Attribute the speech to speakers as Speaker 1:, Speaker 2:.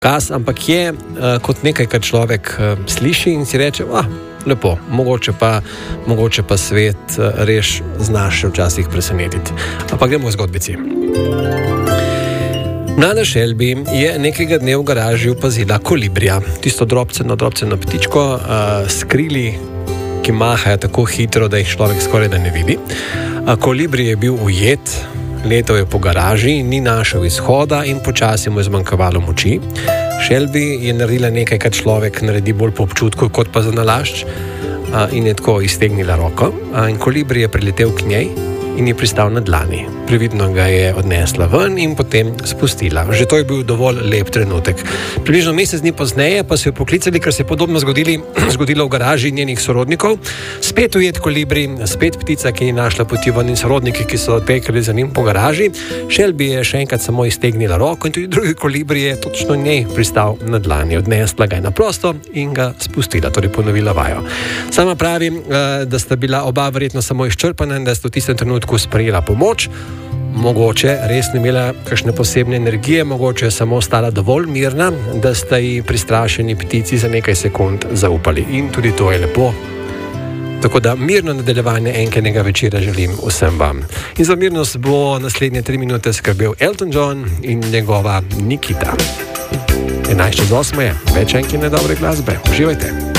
Speaker 1: dokaz, ampak je kot nekaj, kar človek sliši in si reče, lepo, mogoče pa svet res znaš včasih presenetiti. Pa gremo v zgodbici. Mlada Shelby je nekega dne v garaži opazila kolibrija, tisto drobceno ptičko, skrili, ki mahajo tako hitro, da jih človek skoraj da ne vidi. Kolibri je bil ujet, letel je po garaži, ni našel izhoda in počasi mu je zmanjkavalo moči. Shelby je naredila nekaj, kar človek naredi bolj po občutku, kot pa za nalašč, in je tako iztegnila roko. In kolibri je priletel k njej in je pristal na dlani. Previdno ga je odnesla ven in potem spustila. Že to je bil dovolj lep trenutek. Približno mesec dni pozneje pa so jo poklicali, ker se je podobno zgodilo v garaži njenih sorodnikov. Spet ujet kolibri, spet ptica, ki ni našla poti ven, in sorodniki, ki so tekali za njim po garaži. Shelby je še enkrat samo iztegnila roko in tudi drugi kolibri je točno njej pristal na dlani. Odnesla ga je na prosto in ga spustila, torej ponovila vajo. Sama pravi, da sta bila oba verjetno samo izčrpana in da sta v tistem trenutku sprejela pomoč. Mogoče res ne imela kakšne posebne energije, mogoče je samo ostala dovolj mirna, da sta ji pristrašeni ptici za nekaj sekund zaupali. In tudi to je lepo. Tako da mirno nadaljevanje enkenega večera želim vsem vam. In za mirnost bo naslednje 3 minute skrbel Elton John in njegova Nikita. 11:08 je, več enkine dobre glasbe. Uživajte.